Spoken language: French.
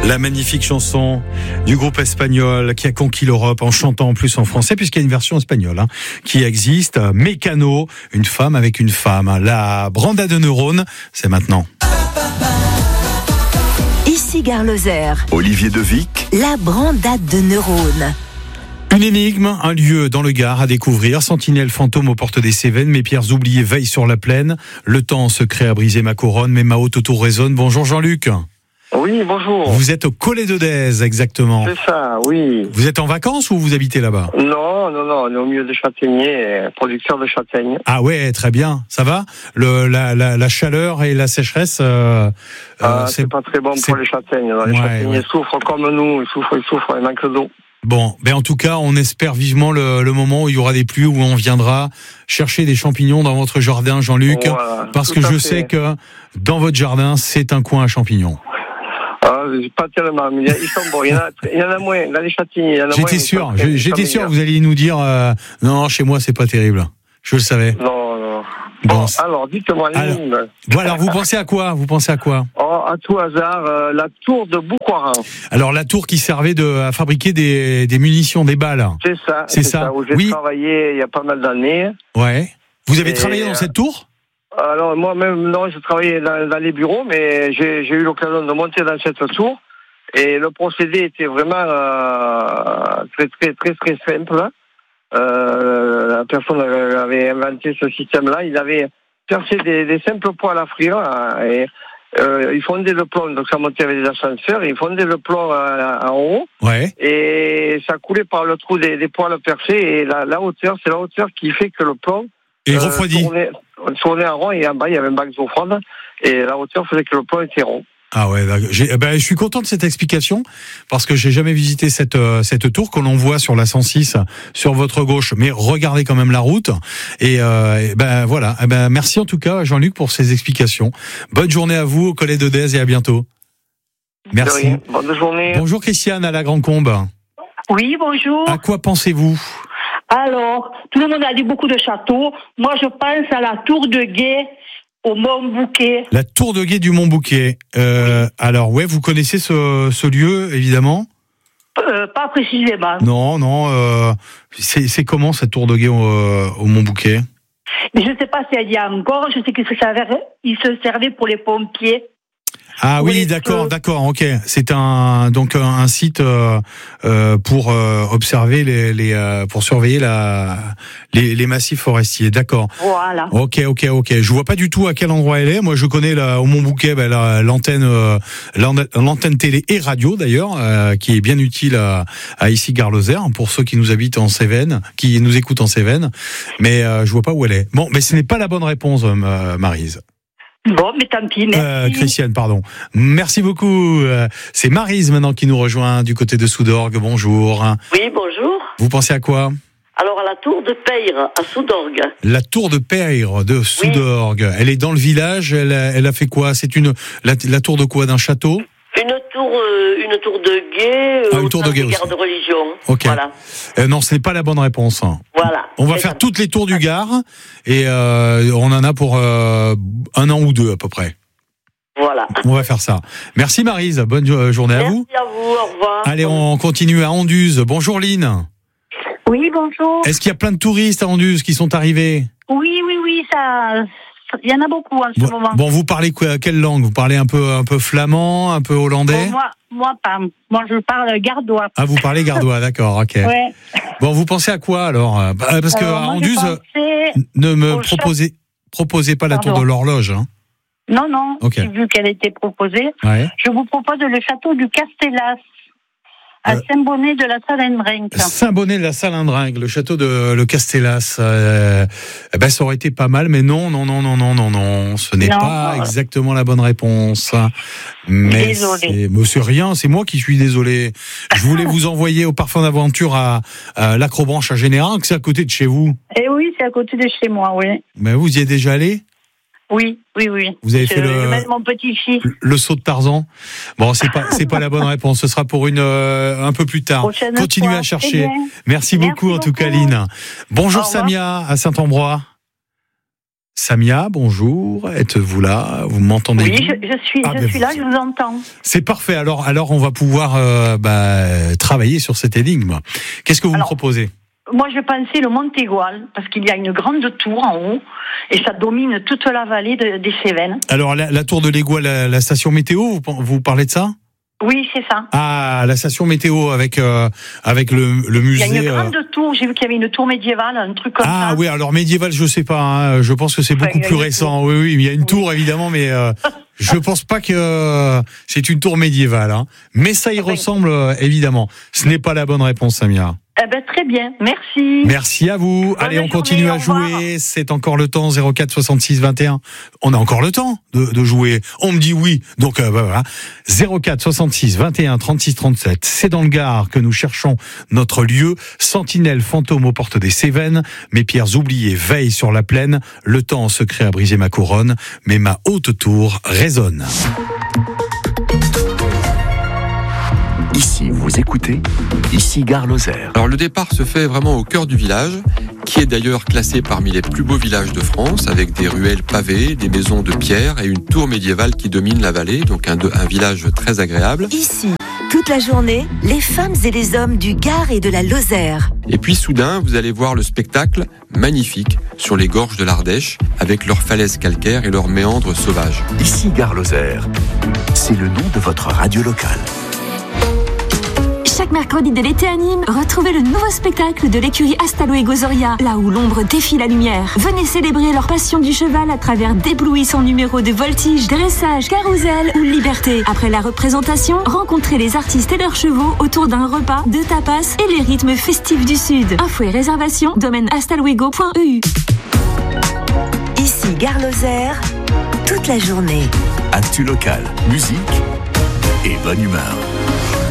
La magnifique chanson du groupe espagnol qui a conquis l'Europe en chantant en plus en français, puisqu'il y a une version espagnole qui existe. Mécano, une femme avec une femme. La Branda de Neuronne, c'est maintenant. Ici Gare Lozère. Olivier Devic. La Branda de Neuronne. Une énigme, un lieu dans le Gard à découvrir. Sentinelle fantôme aux portes des Cévennes. Mes pierres oubliées veillent sur la plaine. Le temps secret a brisé ma couronne, mais ma haute autour résonne. Bonjour Jean-Luc. Oui, bonjour. Vous êtes au Collet de Dèze, exactement. C'est ça, oui. Vous êtes en vacances ou vous habitez là-bas ? Non, on est au milieu des châtaigniers, producteur de châtaignes. Ah ouais, très bien. Ça va ? La chaleur et la sécheresse, c'est pas très bon pour les châtaignes. Les châtaigniers souffrent comme nous, ils souffrent, ils manquent d'eau. Bon, en tout cas, on espère vivement le moment où il y aura des pluies, où on viendra chercher des champignons dans votre jardin, Jean-Luc, voilà, parce que je sais que dans votre jardin, c'est un coin à champignons. Pas tellement, mais ils sont bons. Il y en a moins. Dans les châtaigniers, il y en a moins. J'étais sûr que vous alliez nous dire non, chez moi, c'est pas terrible. Je le savais. Non. Bon, alors, dites-moi. Alors, vous pensez à quoi ? À tout hasard, la tour de Boucoiran. Alors, la tour qui servait à fabriquer des munitions, des balles. C'est ça. Où j'ai travaillé il y a pas mal d'années. Ouais. Vous avez travaillé dans cette tour ? Alors moi-même, non, je travaillais dans les bureaux, mais j'ai eu l'occasion de monter dans cette tour. Et le procédé était vraiment très simple. La personne avait inventé ce système-là. Il avait percé des simples poêles à frire et il fondait le plomb. Donc ça montait avec des ascenseurs. Il fondait le plomb en haut. Ouais. Et ça coulait par le trou des poêles percés. Et la hauteur, c'est la hauteur qui fait que le plomb refroidi. Tournait en rond et en bas il y avait un bac d'eau froide et la hauteur faisait que le plomb était rond. Ah ouais, je suis content de cette explication parce que j'ai jamais visité cette tour que l'on voit sur la 106 sur votre gauche, mais regardez quand même la route et voilà. Merci en tout cas Jean-Luc pour ces explications. Bonne journée à vous au Collet de Dèze et à bientôt. Merci. Bonne journée. Bonjour Christiane à la Grand Combe. Oui, bonjour. À quoi pensez-vous ? Alors, tout le monde a dit beaucoup de châteaux. Moi, je pense à la tour de Guet au Mont-Bouquet. La tour de Guet du Mont-Bouquet. Alors, ouais, vous connaissez ce lieu, évidemment ? Pas précisément. Non. C'est comment cette tour de Guet au Mont-Bouquet ? Mais je ne sais pas si elle y a encore. Je sais qu'il se servait pour les pompiers. Ah oui, d'accord, ok. C'est un site pour observer pour surveiller les massifs forestiers, d'accord. Voilà. Ok. Je vois pas du tout à quel endroit elle est. Moi, je connais au Mont-Bouquet l'antenne télé et radio d'ailleurs, qui est bien utile à ici Gare Lozère pour ceux qui nous habitent en Cévennes, qui nous écoutent en Cévennes. Mais je vois pas où elle est. Bon, mais ce n'est pas la bonne réponse, Maryse. Bon, mais tant pis, merci. Christiane, pardon. Merci beaucoup. C'est Maryse maintenant qui nous rejoint du côté de Soudorgues. Bonjour. Oui, bonjour. Vous pensez à quoi ? Alors, à la tour de Peyre, à Soudorgues. La tour de Peyre de Soudorgues. Oui. Elle est dans le village. Elle a fait quoi ? C'est la tour de quoi ? D'un château ? Une tour de Guet. Une tour de Guet aussi. Gare de religion. Ok. Voilà. Non, ce n'est pas la bonne réponse. Voilà. On va faire toutes les tours du Gard et on en a pour un an ou deux à peu près. Voilà. On va faire ça. Merci Maryse. Bonne journée à vous. Merci à vous. Au revoir. Allez, on continue à Anduze. Bonjour Lynn. Oui, bonjour. Est-ce qu'il y a plein de touristes à Anduze qui sont arrivés ? Oui, ça. Il y en a beaucoup en ce moment. Bon, vous parlez quelle langue ? Vous parlez un peu flamand, un peu hollandais ? Moi pas. Moi, je parle gardois. Ah, vous parlez gardois, d'accord, ok. Ouais. Bon, vous pensez à quoi alors ? Parce que à Anduze, ne me proposez pas la tour de l'horloge. Hein. Non. Okay. J'ai vu qu'elle était proposée. Ouais. Je vous propose le château du Castellas. À Saint-Bonnet de la Salindringue. Saint-Bonnet de la Salindringue, le château de le Castellas. Ça aurait été pas mal, mais non. Ce n'est pas exactement la bonne réponse. Mais désolé. c'est rien, c'est moi qui suis désolé. Je voulais vous envoyer au Parfum d'Aventure à l'Acrobranche à Général, que c'est à côté de chez vous. Eh oui, c'est à côté de chez moi, oui. Mais vous y êtes déjà allé ? Oui. Vous avez fait mon petit-fils. Le saut de Tarzan. Bon, c'est pas la bonne réponse. Ce sera pour un peu plus tard. Continuez à chercher. Merci beaucoup en tout cas, Lynn. Bonjour Samia à Saint-Ambrois. Samia, bonjour. Êtes-vous là? Vous m'entendez? Oui, je suis là, je vous entends. C'est parfait. Alors, on va pouvoir travailler sur cette énigme. Qu'est-ce que vous me proposez? Moi, je pensais le Montégoal, parce qu'il y a une grande tour en haut, et ça domine toute la vallée des Cévennes. Alors, la tour de l'Égoal, la station météo, vous parlez de ça? Oui, c'est ça. Ah, la station météo avec le musée. Il y a une grande tour, j'ai vu qu'il y avait une tour médiévale, un truc comme ça. Ah oui, alors médiévale, je sais pas, hein, je pense que c'est beaucoup plus récent. Oui, il y a une tour évidemment, mais je pense pas que c'est une tour médiévale. Hein. Mais ça y ressemble évidemment. Ce n'est pas la bonne réponse, Samia. Eh ben, très bien, merci. Merci à vous. Allez, on continue à jouer. C'est encore le temps, 04 66 21. On a encore le temps de jouer. On me dit oui, donc voilà. 04 66 21 36 37. C'est dans le Gard que nous cherchons notre lieu. Sentinelle fantôme aux portes des Cévennes. Mes pierres oubliées veillent sur la plaine. Le temps en secret a brisé ma couronne, mais ma haute tour résonne. Ici, vous écoutez, ici Gare Lozère. Alors le départ se fait vraiment au cœur du village, qui est d'ailleurs classé parmi les plus beaux villages de France, avec des ruelles pavées, des maisons de pierre et une tour médiévale qui domine la vallée, donc un village très agréable. Ici, toute la journée, les femmes et les hommes du Gard et de la Lozère. Et puis soudain, vous allez voir le spectacle magnifique sur les gorges de l'Ardèche, avec leurs falaises calcaires et leurs méandres sauvages. Ici Gare Lozère, c'est le nom de votre radio locale. Chaque mercredi de l'été à Nîmes, retrouvez le nouveau spectacle de l'écurie Astalo et Gozoria, là où l'ombre défie la lumière. Venez célébrer leur passion du cheval à travers d'éblouissants numéros de voltige, dressage, carrousel ou liberté. Après la représentation, rencontrez les artistes et leurs chevaux autour d'un repas, de tapas et les rythmes festifs du Sud. Infos et réservations, domaine astaloego.eu. Ici Gare Lozère, toute la journée. Actu local, musique et bonne humeur.